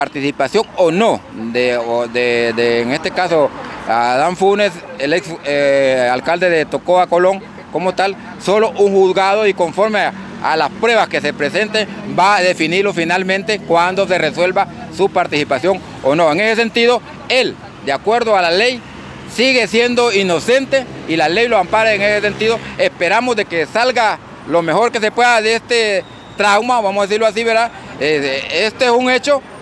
Participación o no en este caso, Adán Funes, el ex alcalde de Tocoa, Colón, como tal, solo un juzgado y conforme a las pruebas que se presenten va a definirlo finalmente cuando se resuelva su participación o no. En ese sentido, él, de acuerdo a la ley, sigue siendo inocente y la ley lo ampara en ese sentido. Esperamos de que salga lo mejor que se pueda de este trauma, vamos a decirlo así, ¿verdad? Este es un hecho